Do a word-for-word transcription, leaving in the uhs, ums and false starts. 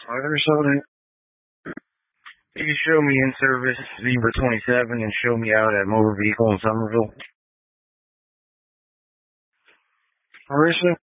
Arizona. You can show me in service Zebra twenty-seven and show me out at Motor Vehicle in Somerville. Marissa?